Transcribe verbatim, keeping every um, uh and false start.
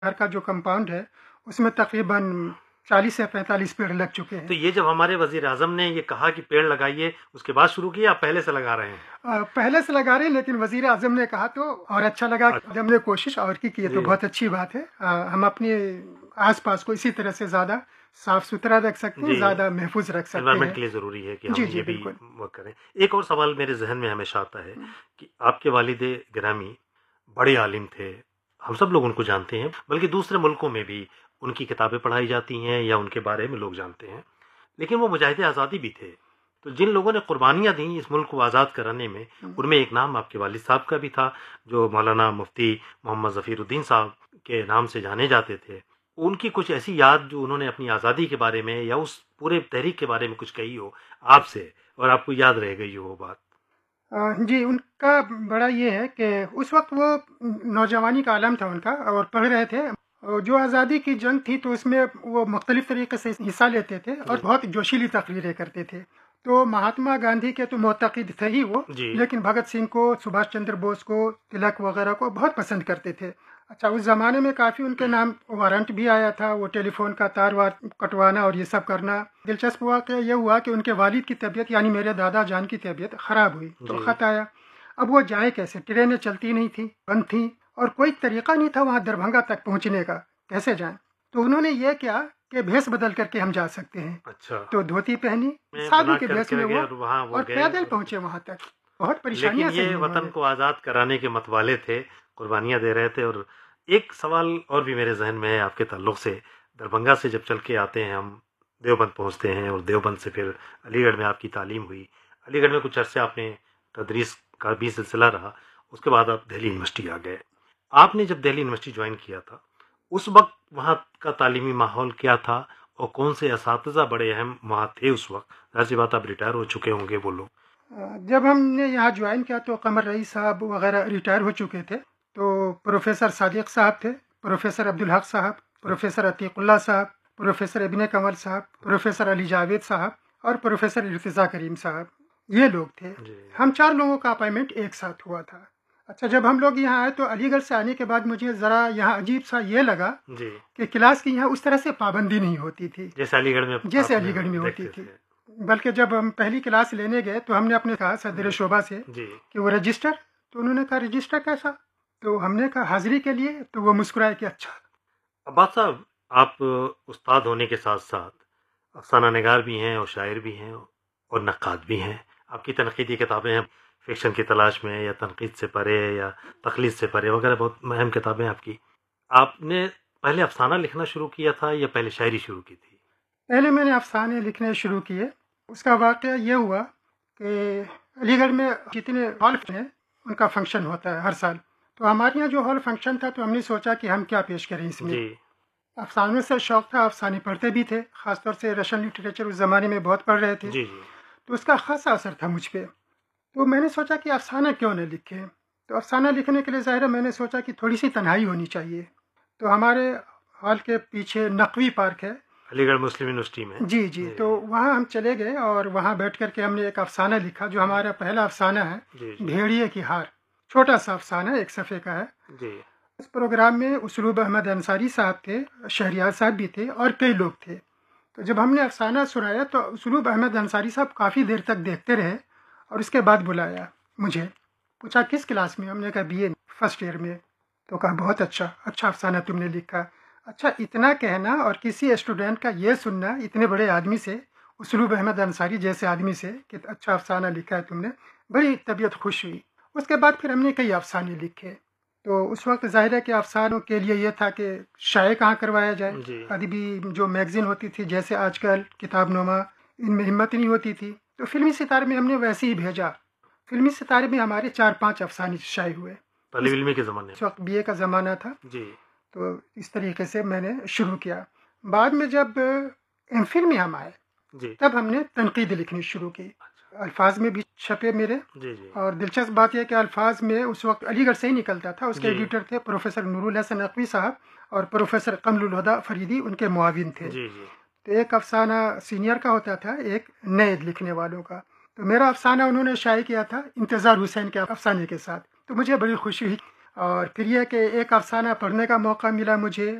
گھر کا جو کمپاؤنڈ ہے اس میں تقریباً چالیس سے پینتالیس پیڑ لگ چکے ہیں۔ تو یہ جب ہمارے وزیر اعظم نے یہ کہا کہ پیڑ لگائیے، اس کے بعد شروع کیا، آپ پہلے سے لگا رہے ہیں؟ آ، پہلے سے لگا رہے ہیں، لیکن وزیر اعظم نے کہا تو اور اچھا لگا، اچھا۔ جب ہم نے کوشش اور کی کی تو جی۔ بہت اچھی بات ہے۔ آ، ہم اپنے آس پاس کو اسی طرح سے زیادہ صاف ستھرا رکھ سکتے ہیں، جی، زیادہ محفوظ رکھ سکتے انوائرمنٹ ہیں۔ کے لیے ضروری ہے کہ ہم جی جی یہ بھی بالکل۔ وہ کریں۔ ایک اور سوال میرے ذہن میں ہمیشہ آتا ہے کہ آپ کے والد گرامی بڑے عالم تھے، ہم سب لوگ ان کو جانتے ہیں، بلکہ دوسرے ملکوں میں بھی ان کی کتابیں پڑھائی جاتی ہیں یا ان کے بارے میں لوگ جانتے ہیں، لیکن وہ مجاہد آزادی بھی تھے۔ تو جن لوگوں نے قربانیاں دیں اس ملک کو آزاد کرانے میں، ان میں ایک نام آپ کے والد صاحب کا بھی تھا، جو مولانا مفتی محمد ظفیر الدین صاحب کے نام سے جانے جاتے تھے۔ ان کی کچھ ایسی یاد جو انہوں نے اپنی آزادی کے بارے میں یا اس پورے تحریک کے بارے میں کچھ کہی ہو آپ سے، اور آپ کو یاد رہ گئی ہو وہ بات؟ آ، جی، ان کا بڑا یہ ہے کہ اس وقت وہ نوجوانی کا عالم تھا ان کا، اور پڑھ رہے تھے، اور جو آزادی کی جنگ تھی تو اس میں وہ مختلف طریقے سے حصہ لیتے تھے اور جی۔ بہت جوشیلی تقریریں کرتے تھے۔ تو مہاتما گاندھی کے تو معتقد تھے ہی وہ، جی۔ لیکن بھگت سنگھ کو، سبھاش چندر بوس کو، تلک وغیرہ کو بہت پسند کرتے تھے۔ اچھا، اس زمانے میں کافی ان کے نام وارنٹ بھی آیا تھا، وہ ٹیلی فون کا تار وار کٹوانا اور یہ سب کرنا۔ دلچسپ ہوا کہ یہ ہوا کہ ان کے والد کی طبیعت یعنی میرے دادا جان کی طبیعت خراب ہوئی تو جی۔ خط آیا۔ اب وہ جائیں کیسے؟ ٹرینیں چلتی نہیں تھیں، بند تھیں، اور کوئی طریقہ نہیں تھا وہاں دربھنگہ تک پہنچنے کا، کیسے جائیں؟ تو انہوں نے یہ کیا کہ بھیس بدل کر کے ہم جا سکتے ہیں۔ اچھا۔ تو دھوتی پہنی، میں سادھو بنا کے کر بھیس کے میں گئے وہ، اور وہاں وہ اور گئے، پیدل پہنچے وہاں تک، بہت لیکن پریشانیاں یہ سہی وطن انہوں نے۔ کو آزاد کرانے کے متوالے تھے، قربانیاں دے رہے تھے۔ اور ایک سوال اور بھی میرے ذہن میں ہے آپ کے تعلق سے، دربھنگہ سے جب چل کے آتے ہیں ہم، دیوبند پہنچتے ہیں، اور دیوبند سے پھر علی گڑھ میں آپ کی تعلیم ہوئی، علی گڑھ میں کچھ عرصے آپ نے تدریس کا بھی سلسلہ رہا، اس کے بعد آپ دہلی یونیورسٹی آ گئے۔ آپ نے جب دہلی یونیورسٹی جوائن کیا تھا، اس وقت وہاں کا تعلیمی ماحول کیا تھا، اور کون سے اساتذہ بڑے اہم وہاں تھے اس وقت؟ ظاہر سی بات آپ ریٹائر ہو چکے ہوں گے وہ لوگ۔ جب ہم نے یہاں جوائن کیا تو قمر رئیس صاحب وغیرہ ریٹائر ہو چکے تھے، تو پروفیسر صادق صاحب تھے، پروفیسر عبدالحق صاحب، پروفیسر عتیق اللہ صاحب، پروفیسر ابن کمل صاحب، پروفیسر علی جاوید صاحب، اور پروفیسر ارتضیٰ کریم صاحب، یہ لوگ تھے۔ جی۔ ہم چار لوگوں کا اپائنمنٹ ایک ساتھ ہوا تھا۔ اچھا، جب ہم لوگ یہاں آئے تو علی گڑھ سے آنے کے بعد مجھے ذرا یہاں عجیب سا یہ لگا جی۔ کہ کلاس کی یہاں اس طرح سے پابندی نہیں ہوتی تھی جیسے علی گڑھ میں جیسے آپ علی گڑھ میں دیکھتے ہوتی تھی۔ تھے۔ بلکہ جب ہم پہلی کلاس لینے گئے تو ہم نے اپنے کہا صدر شعبہ سے جی۔ کہ وہ رجسٹر، تو انہوں نے کہا رجسٹر کیسا؟ تو ہم نے کہا حاضری کے لیے، تو وہ مسکرائے کہ اچھا۔ عباس صاحب، آپ استاد ہونے کے ساتھ ساتھ افسانہ نگار بھی ہیں، اور شاعر بھی ہیں، اور نقاد بھی ہیں۔ آپ کی تنقیدی کتابیں ہیں، فکشن کی تلاش میں، یا تنقید سے پرے، یا تخلیص سے پرے وغیرہ، بہت اہم کتابیں آپ کی۔ آپ نے پہلے افسانہ لکھنا شروع کیا تھا یا پہلے شاعری شروع کی تھی؟ پہلے میں نے افسانے لکھنے شروع کیے۔ اس کا واقعہ یہ ہوا کہ علی گڑھ میں جتنے ہال ہیں ان کا فنکشن ہوتا ہے ہر سال، تو ہمارے یہاں جو ہال فنکشن تھا تو ہم نے سوچا کہ ہم کیا پیش کریں اس میں۔ جی۔ افسانوں سے شوق تھا، افسانے پڑھتے بھی تھے، خاص طور سے رشین لٹریچر اس زمانے میں بہت پڑھ رہے تھے، جی۔ جی۔ تو اس کا خاصا اثر تھا مجھ پہ۔ تو میں نے سوچا کہ افسانہ کیوں نہ لکھیں۔ تو افسانہ لکھنے کے لیے ظاہر ہے میں نے سوچا کہ تھوڑی سی تنہائی ہونی چاہیے، تو ہمارے ہال کے پیچھے نقوی پارک ہے، علی گڑھ مسلم یونیورسٹی میں۔ جی جی، تو وہاں ہم چلے گئے اور وہاں بیٹھ کر کے ہم نے ایک افسانہ لکھا جو ہمارا پہلا افسانہ ہے، جی۔ جی۔ بھیڑیے کی ہار۔ چھوٹا سا افسانہ ایک صفحے کا ہے۔ جی۔ اس پروگرام میں اسلوب احمد انصاری صاحب تھے، شہریار صاحب بھی تھے، اور کئی لوگ تھے۔ تو جب ہم نے افسانہ سنایا تو اسلوب احمد انصاری صاحب کافی دیر تک دیکھتے رہے، اور اس کے بعد بلایا مجھے، پوچھا کس کلاس میں؟ ہم نے کہا بی اے فرسٹ ایئر میں۔ تو کہا بہت اچھا اچھا افسانہ تم نے لکھا۔ اچھا، اتنا کہنا اور کسی اسٹوڈنٹ کا یہ سننا اتنے بڑے آدمی سے، اسلوب احمد انصاری جیسے آدمی سے، کہ اچھا افسانہ لکھا ہے تم نے، بڑی طبیعت خوش ہوئی۔ اس کے بعد پھر ہم نے کئی افسانے لکھے۔ تو اس وقت ظاہر ہے کہ افسانوں کے لیے یہ تھا کہ شائع کہاں کروایا جائے۔ جی۔ ادبی جو میگزین ہوتی تھی جیسے آج کل کتاب نامہ، ان میں ہمت نہیں ہوتی تھی، تو فلمی ستارے میں ہم نے ویسے ہی بھیجا۔ فلمی ستارے میں ہمارے چار پانچ افسانے شائع ہوئے۔ طالب علمی کے زمانے اس وقت بی اے کا زمانہ تھا، جی۔ تو اس طریقے سے میں نے شروع کیا۔ بعد میں جب ایم فل میں ہم آئے جی۔ تب ہم نے تنقید لکھنی شروع کی، الفاظ میں بھی چھپے میرے۔ جی۔ جی۔ اور دلچسپ بات یہ کہ الفاظ میں اس وقت علی گڑھ سے ہی نکلتا تھا، اس کے جی۔ ایڈیٹر تھے پروفیسر نور الحسن نقوی صاحب، اور پروفیسر قمر الہدیٰ فریدی ان کے معاون تھے۔ جی۔ جی۔ تو ایک افسانہ سینئر کا ہوتا تھا، ایک نئے لکھنے والوں کا۔ تو میرا افسانہ انہوں نے شائع کیا تھا انتظار حسین کے افسانے کے ساتھ، تو مجھے بڑی خوشی ہوئی۔ اور پھر یہ کہ ایک افسانہ پڑھنے کا موقع ملا مجھے